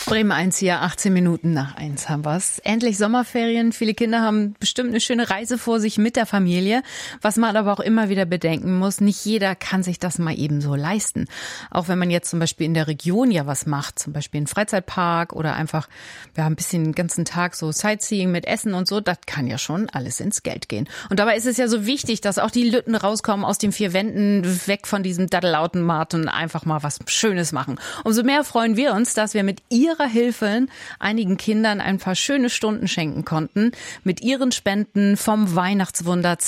Bremen 1 hier, 18 Minuten nach 1 haben wir's. Endlich Sommerferien. Viele Kinder haben bestimmt eine schöne Reise vor sich mit der Familie. Was man aber auch immer wieder bedenken muss, nicht jeder kann sich das mal eben so leisten. Auch wenn man jetzt zum Beispiel in der Region ja was macht, zum Beispiel einen Freizeitpark oder einfach ein bisschen den ganzen Tag so Sightseeing mit Essen und so, das kann ja schon alles ins Geld gehen. Und dabei ist es ja so wichtig, dass auch die Lütten rauskommen aus den 4 Wänden, weg von diesem Daddelautomat und einfach mal was Schönes machen. Umso mehr freuen wir uns, dass wir mit ihrer Hilfe einigen Kindern ein paar schöne Stunden schenken konnten mit ihren Spenden vom Weihnachtswunder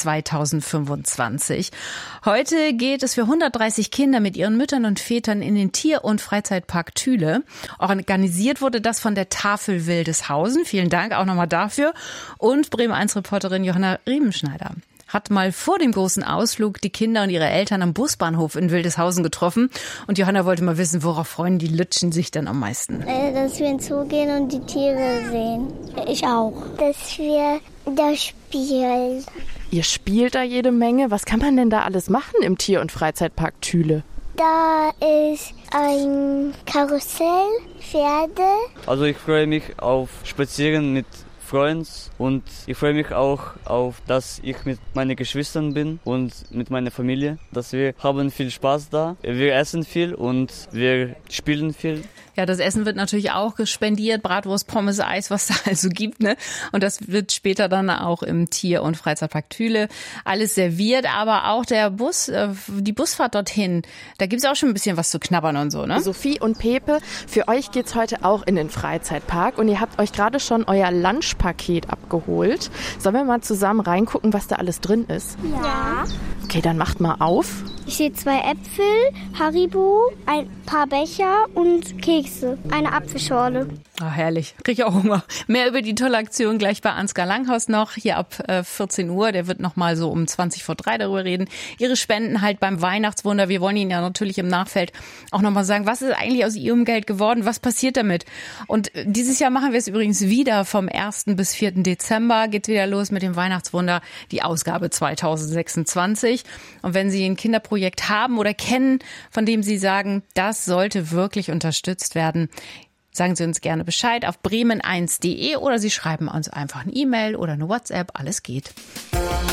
2025. Heute geht es für 130 Kinder mit ihren Müttern und Vätern in den Tier- und Freizeitpark Thüle. Organisiert wurde das von der Tafel Wildeshausen. Vielen Dank auch nochmal dafür. Und Bremen 1 Reporterin Johanna Riemenschneider hat mal vor dem großen Ausflug die Kinder und ihre Eltern am Busbahnhof in Wildeshausen getroffen. Und Johanna wollte mal wissen, worauf freuen die Lütschen sich denn am meisten? Dass wir in den Zoo gehen und die Tiere sehen. Ich auch. Dass wir da spielen. Ihr spielt da jede Menge. Was kann man denn da alles machen im Tier- und Freizeitpark Thüle? Da ist ein Karussell, Pferde. Also ich freue mich auf Spazieren mit Freunden und ich freue mich auch auf, dass ich mit meinen Geschwistern bin und mit meiner Familie, dass wir haben viel Spaß da. Wir essen viel und wir spielen viel. Ja, das Essen wird natürlich auch gespendiert, Bratwurst, Pommes, Eis, was da also gibt, ne? Und das wird später dann auch im Tier- und Freizeitpark Thüle alles serviert, aber auch der Bus, die Busfahrt dorthin, da gibt's auch schon ein bisschen was zu knabbern und so, ne? Sophie und Pepe, für euch geht's heute auch in den Freizeitpark und ihr habt euch gerade schon euer Lunchpaket abgeholt. Sollen wir mal zusammen reingucken, was da alles drin ist? Ja. Okay, dann macht mal auf. Ich sehe 2 Äpfel, Haribo, ein paar Becher und Kekse. Eine Apfelschorle. Ah, herrlich. Krieg ich auch Hunger. Mehr über die tolle Aktion gleich bei Ansgar Langhaus noch, hier ab 14 Uhr. Der wird noch mal so um 20 vor 3 darüber reden. Ihre Spenden halt beim Weihnachtswunder. Wir wollen Ihnen ja natürlich im Nachfeld auch noch mal sagen, was ist eigentlich aus Ihrem Geld geworden? Was passiert damit? Und dieses Jahr machen wir es übrigens wieder. Vom 1. bis 4. Dezember geht's wieder los mit dem Weihnachtswunder, die Ausgabe 2026. Und wenn Sie ein Kinderprojekt haben oder kennen, von dem Sie sagen, das sollte wirklich unterstützt werden, sagen Sie uns gerne Bescheid auf bremen1.de oder Sie schreiben uns einfach eine E-Mail oder eine WhatsApp. Alles geht.